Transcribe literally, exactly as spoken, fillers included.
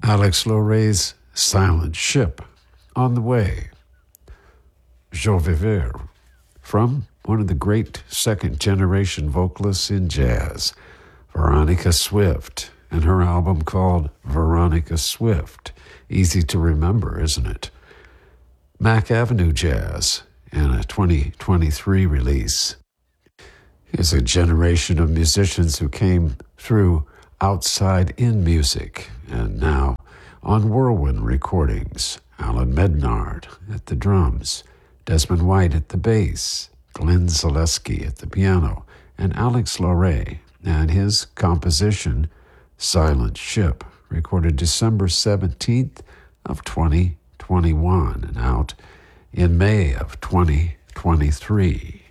Alex Loray's Silent Ship, On the Way. Je Vivre, from one of the great second-generation vocalists in jazz, Veronica Swift, and her album called Veronica Swift. Easy to remember, isn't it? Mack Avenue Jazz, and a twenty twenty-three release. Here's a generation of musicians who came through outside in music, and now on Whirlwind Recordings, Alan Mednard at the drums, Desmond White at the bass, Glenn Zaleski at the piano, and Alex Loray and his composition, Silent Ship, recorded December seventeenth of twenty twenty-one and out in May of twenty twenty-three.